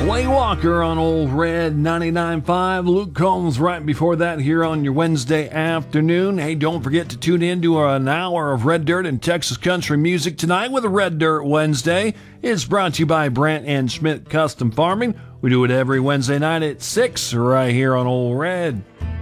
Wayne Walker on Old Red 99.5. Luke Combs right before that here on your Wednesday afternoon. Hey, don't forget to tune in to an hour of Red Dirt and Texas country music tonight with a Red Dirt Wednesday. It's brought to you by Brandt and Schmidt Custom Farming. We do it every Wednesday night at 6 right here on Old Red.